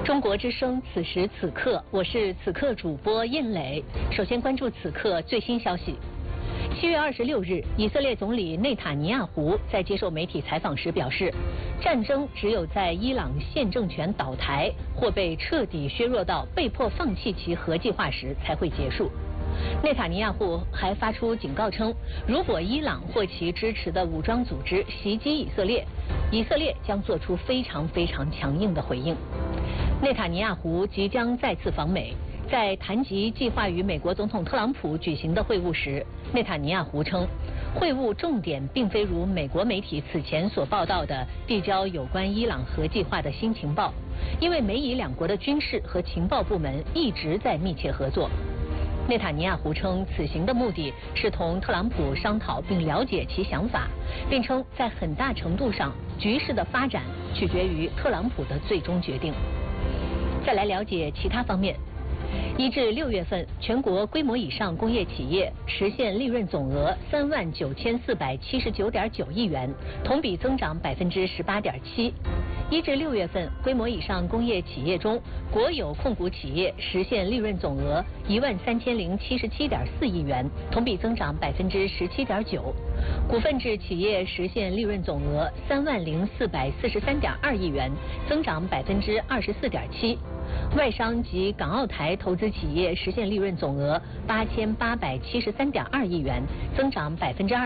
中国之声，此时此刻，我是此刻主播印磊。首先关注此刻最新消息。7月26日，以色列总理内塔尼亚胡在接受媒体采访时表示，战争只有在伊朗现政权倒台或被彻底削弱到被迫放弃其核计划时才会结束。内塔尼亚胡还发出警告称，如果伊朗或其支持的武装组织袭击以色列，以色列将做出非常强硬的回应。内塔尼亚胡即将再次访美，在谈及计划与美国总统特朗普举行的会晤时，内塔尼亚胡称，会晤重点并非如美国媒体此前所报道的递交有关伊朗核计划的新情报，因为美以两国的军事和情报部门一直在密切合作。内塔尼亚胡称，此行的目的是同特朗普商讨并了解其想法，并称在很大程度上，局势的发展取决于特朗普的最终决定。再来了解其他方面。1至6月份，全国规模以上工业企业实现利润总额39479.9亿元，同比增长18.7%。1至6月份，规模以上工业企业中，国有控股企业实现利润总额13077.4亿元，同比增长17.9%。股份制企业实现利润总额30443.2亿元，增长24.7%。外商及港澳台投资企业实现利润总额8873.2亿元，增长2%。